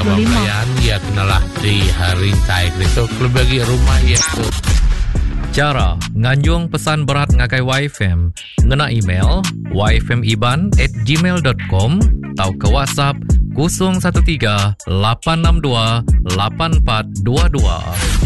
Kabamlayan ya kenalah di hari Intai Kristo kelebagi rumah ya tu. Cara nganjung pesan berat ngagai YFM ngena email yfmiban@gmail.com atau ke WhatsApp 013 862 8422.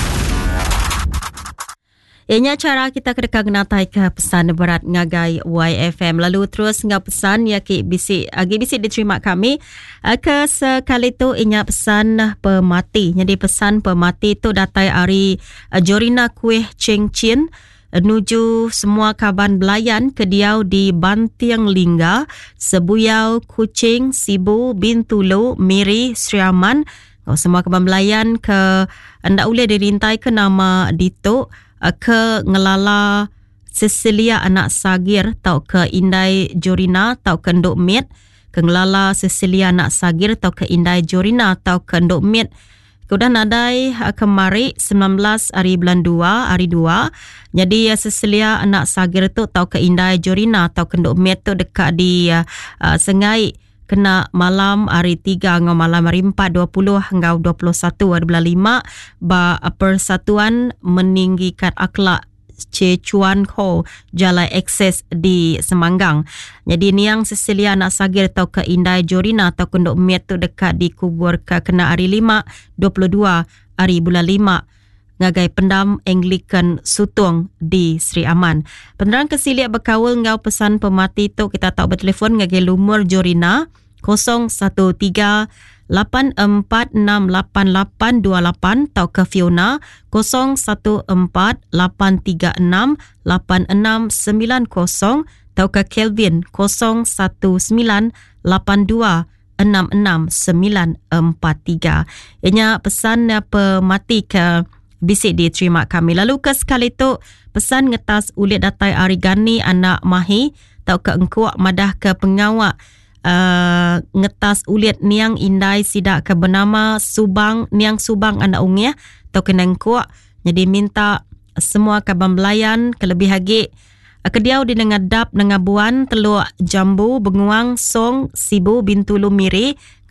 Ianya cara kita kedekang natai ke pesan berat ngagai YFM. Lalu terus ngau pesan ya ki bisi diterima kami ke sekali tu inya pesan pemati. Jadi pesan pemati tu datai hari Jorina Kuih Cheng Chin nuju semua kaban belayan ke diau di Bantiang Lingga, Sebuyau, Kuching, Sibu, Bintulu, Miri, Sri Aman. Semua kaban belayan ke anda boleh dirintai ke nama Dito ke ngelala Cecilia anak sagir tau ke Indai Jorina tau ke Nduk Mit ke ngelala Cecilia anak sagir tau ke Indai Jorina tau ke Nduk Mit. Kemudian nadai kemari 19 hari bulan 2 hari 2. Jadi Cecilia anak sagir tu tau ke Indai Jorina tau ke Nduk Mit tu dekat di Sengai kena malam hari 3 ngau malam hari 4 20 ngau 21 hari bulan 5 ba persatuan meninggikan akhlak Cecuan Ho Jalai Akses di Semanggang. Jadi niang Cecilia anak sagir tau ke Indai Jorina tau ke Nduk Mit tu dekat di kubur ke kena hari 5 22 hari bulan 5 ngagai pendam Anglican Sutung di Sri Aman. Penerang kesiliak berkawal ngau pesan pemati tu kita tahu bertelefon ngagai lumur Jorina 013 84688828 tau ke Fiona 0148368690 tau ke Kelvin 0198266943. Ianya pesan pemati ke bisik diterima kami. Lalu ke sekali tu pesan ngetas ulit datai Arigani anak Mahi tau ke engkuak madah ke pengawak ngetas ulit niang Indai sidak ke bernama Subang niang Subang anak ungiah tau ke nengkuak. Jadi minta semua kaban belayan kelebih hagi kediau di nengadap nengabuan teluk Jambu Benguang Song Sibu Bintulu Miri